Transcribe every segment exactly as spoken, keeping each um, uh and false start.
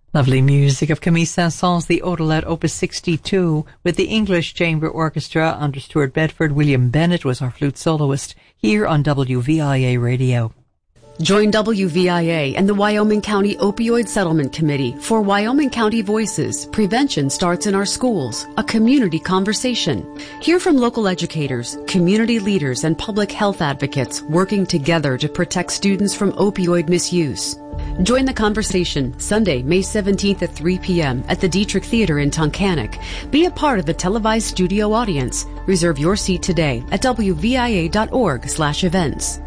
Lovely music of Camille Saint-Saëns, the Odelette Opus sixty-two, with the English Chamber Orchestra under Stuart Bedford. William Bennett was our flute soloist here on W V I A Radio. Join W V I A and the Wyoming County Opioid Settlement Committee for Wyoming County Voices. Prevention starts in our schools, a community conversation. Hear from local educators, community leaders, and public health advocates working together to protect students from opioid misuse. Join the conversation Sunday, May seventeenth at three p.m. at the Dietrich Theater in Tunkhannock. Be a part of the televised studio audience. Reserve your seat today at w v i a dot org slash events.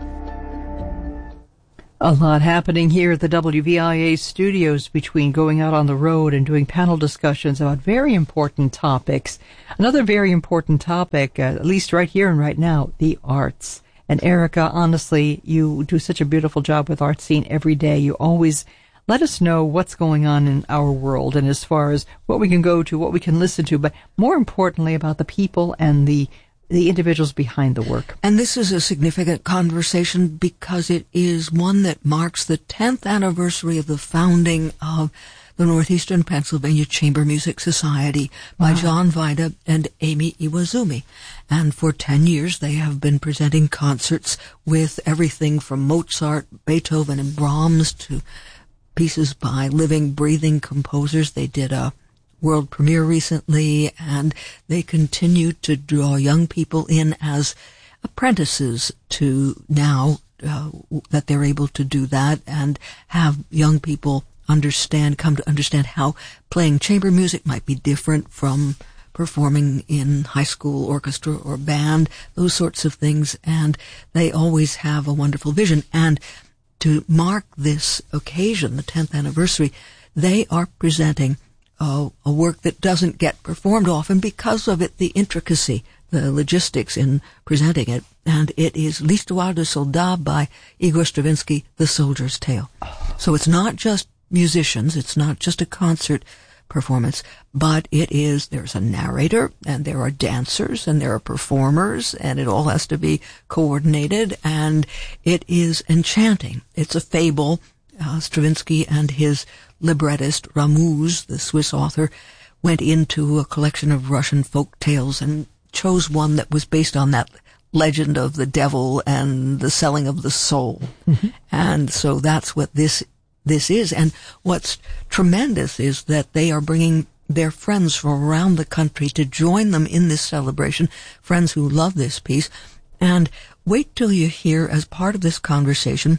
A lot happening here at the W V I A studios between going out on the road and doing panel discussions about very important topics. Another very important topic, uh, at least right here and right now, the arts. And Erica, honestly, you do such a beautiful job with Art Scene every day. You always let us know what's going on in our world and as far as what we can go to, what we can listen to, but more importantly about the people and the the individuals behind the work. And this is a significant conversation because it is one that marks the tenth anniversary of the founding of the Northeastern Pennsylvania Chamber Music Society by wow. John Vida and Amy Iwazumi. And for ten years they have been presenting concerts with everything from Mozart, Beethoven, and Brahms to pieces by living, breathing composers. They did a world premiere recently, and they continue to draw young people in as apprentices to now uh, that they're able to do that and have young people understand, come to understand how playing chamber music might be different from performing in high school orchestra or band, those sorts of things. And they always have a wonderful vision. And to mark this occasion, the tenth anniversary, they are presenting uh, a work that doesn't get performed often because of it, the intricacy, the logistics in presenting it. And it is L'Histoire de Soldat by Igor Stravinsky, The Soldier's Tale. So it's not just musicians, it's not just a concert performance, but it is, there's a narrator, and there are dancers, and there are performers, and it all has to be coordinated, and it is enchanting. It's a fable. Uh, Stravinsky and his librettist, Ramuz, the Swiss author, went into a collection of Russian folk tales and chose one that was based on that legend of the devil and the selling of the soul. Mm-hmm. And so that's what this this is. And what's tremendous is that they are bringing their friends from around the country to join them in this celebration, friends who love this piece. And wait till you hear, as part of this conversation,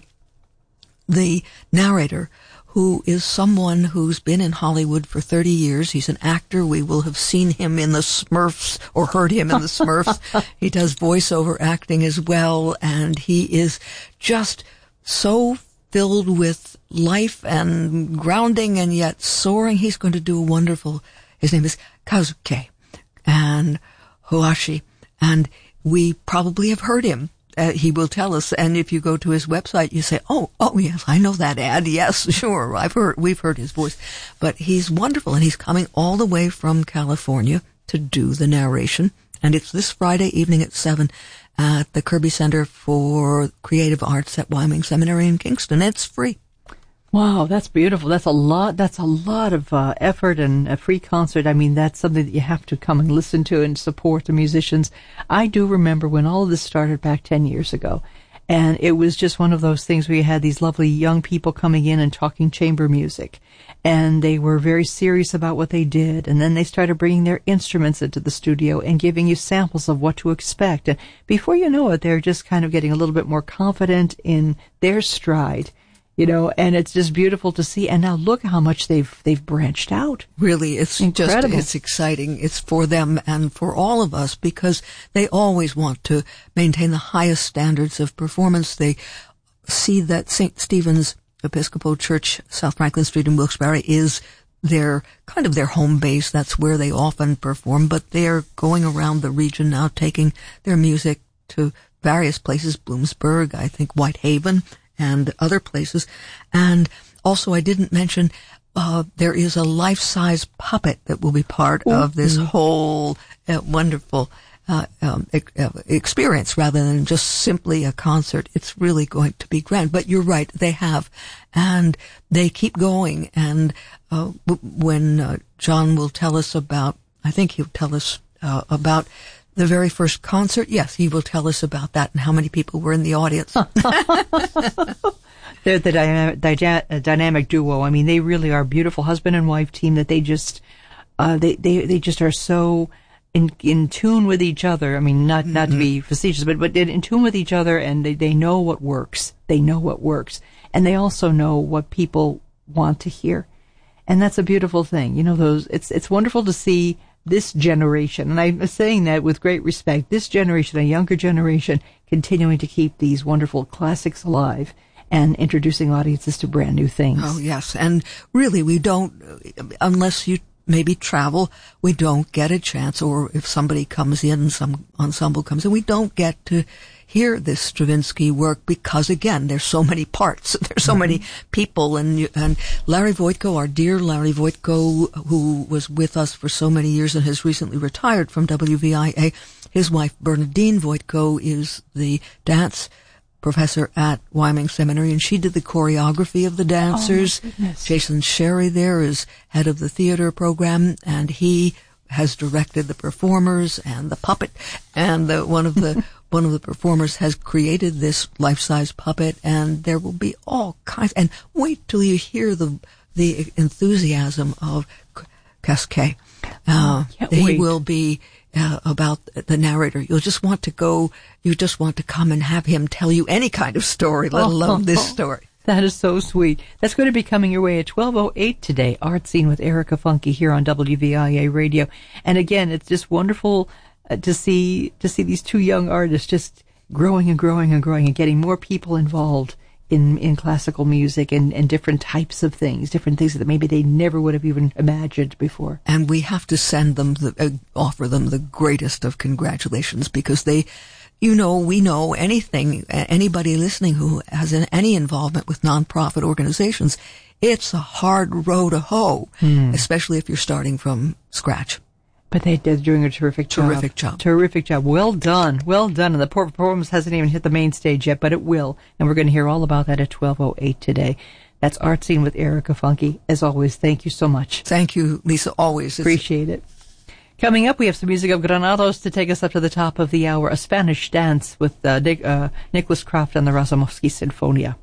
the narrator, who is someone who's been in Hollywood for thirty years. He's an actor. We will have seen him in the Smurfs or heard him in the Smurfs. He does voiceover acting as well, and he is just so filled with life and grounding and yet soaring. He's going to do a wonderful, his name is Kazuke and Hoashi, and we probably have heard him. Uh, he will tell us, and if you go to his website, you say, oh, oh, yes, I know that ad. Yes, sure, I've heard, we've heard his voice. But he's wonderful, and he's coming all the way from California to do the narration. And it's this Friday evening at seven at the Kirby Center for Creative Arts at Wyoming Seminary in Kingston. It's free. Wow, that's beautiful. That's a lot. That's a lot of uh, effort and a free concert. I mean, that's something that you have to come and listen to and support the musicians. I do remember when all of this started back ten years ago, and it was just one of those things where you had these lovely young people coming in and talking chamber music, and they were very serious about what they did. And then they started bringing their instruments into the studio and giving you samples of what to expect. And before you know it, they're just kind of getting a little bit more confident in their stride. You know, and it's just beautiful to see. And now look how much they've they've branched out. Really, it's incredible. Just, it's exciting. It's for them and for all of us because they always want to maintain the highest standards of performance. They see that Saint Stephen's Episcopal Church, South Franklin Street in Wilkes-Barre, is their kind of their home base. That's where they often perform. But they're going around the region now, taking their music to various places, Bloomsburg, I think Whitehaven, and other places. And also, I didn't mention, uh, there is a life-size puppet that will be part Ooh. of this whole uh, wonderful uh, um, experience rather than just simply a concert. It's really going to be grand. But you're right, they have, and they keep going. And uh, when uh, John will tell us about, I think he'll tell us uh, about the very first concert. Yes, he will tell us about that and how many people were in the audience. They're the dynamic, dy- dynamic duo. I mean, they really are a beautiful husband and wife team that they just, uh, they, they, they just are so in, in tune with each other. I mean, not, not mm-hmm. to be facetious, but, but in tune with each other, and they, they know what works. They know what works. And they also know what people want to hear. And that's a beautiful thing. You know, those, it's, it's wonderful to see this generation, and I'm saying that with great respect, this generation, a younger generation, continuing to keep these wonderful classics alive and introducing audiences to brand new things. Oh, yes. And really, we don't, unless you maybe travel, we don't get a chance, or if somebody comes in, some ensemble comes in, we don't get to hear this Stravinsky work because, again, there's so many parts. There's so mm-hmm. many people. And and Larry Voitko, our dear Larry Voitko, who was with us for so many years and has recently retired from W V I A, his wife Bernadine Voitko is the dance professor at Wyoming Seminary, and she did the choreography of the dancers. Oh, Jason Sherry there is head of the theater program, and he has directed the performers and the puppet, and the, one of the one of the performers has created this life-size puppet, and there will be all kinds. And wait till you hear the the enthusiasm of Casquet. Uh, he wait. will be uh, about the narrator. You'll just want to go. You just want to come and have him tell you any kind of story, let alone oh, this story. That is so sweet. That's going to be coming your way at twelve oh eight today. Art Scene with Erica Funke here on W V I A Radio. And again, it's just wonderful uh, to see to see these two young artists just growing and growing and growing and getting more people involved in, in classical music and, and different types of things, different things that maybe they never would have even imagined before. And we have to send them, the, uh, offer them the greatest of congratulations, because they, you know, we know anything, anybody listening who has an, any involvement with nonprofit organizations, it's a hard row to hoe, mm. especially if you're starting from scratch. But they, they're doing a terrific job. Terrific job. Terrific job. Well done. Well done. And the performance hasn't even hit the main stage yet, but it will. And we're going to hear all about that at twelve oh eight today. That's Art Scene with Erica Funke. As always, thank you so much. Thank you, Lisa. Always. Appreciate it. Coming up, we have some music of Granados to take us up to the top of the hour. A Spanish dance with uh, Nick, uh, Nicholas Croft and the Razumovsky Sinfonia.